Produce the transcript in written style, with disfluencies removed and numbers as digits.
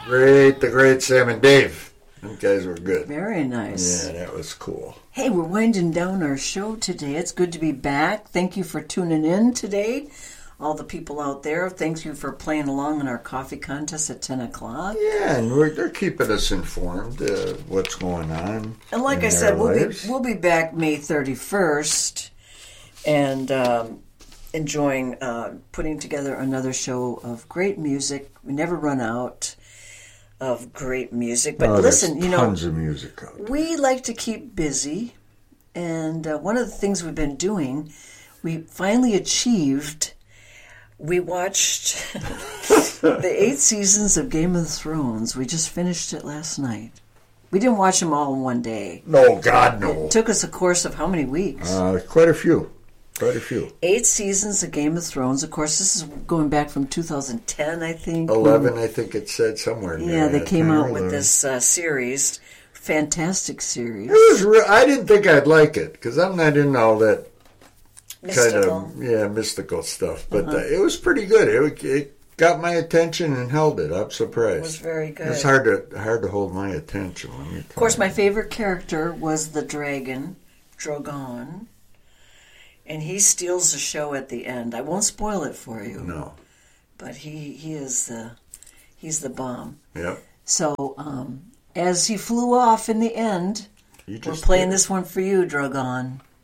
The great Sam and Dave. Those guys were good. Very nice. Yeah, that was cool. Hey, we're winding down our show today. It's good to be back. Thank you for tuning in today. All the people out there, thank you for playing along in our coffee contest at 10 o'clock. Yeah, and they're keeping us informed what's going on. And like I said, we'll be back May 31st and enjoying putting together another show of great music. We never run out of great music. But listen, tons of music out there. We like to keep busy. And one of the things we've been doing, we finally achieved... We watched the 8 seasons of Game of Thrones. We just finished it last night. We didn't watch them all in one day. No, God, no. It took us a course of how many weeks? Quite a few. 8 seasons of Game of Thrones. Of course, this is going back from 2010, I think. 11, I think it said somewhere. Yeah, they came out with this series. Fantastic series. It was I didn't think I'd like it, because I'm not into all that mystical. Mystical stuff. But it was pretty good. It got my attention and held it. I'm surprised. It was very good. It's hard to hold my attention. Let me tell of course, my favorite character was the dragon, Drogon. And he steals the show at the end. I won't spoil it for you. No. But he's the bomb. Yep. So, as he flew off in the end, we're playing this one for you, Drogon.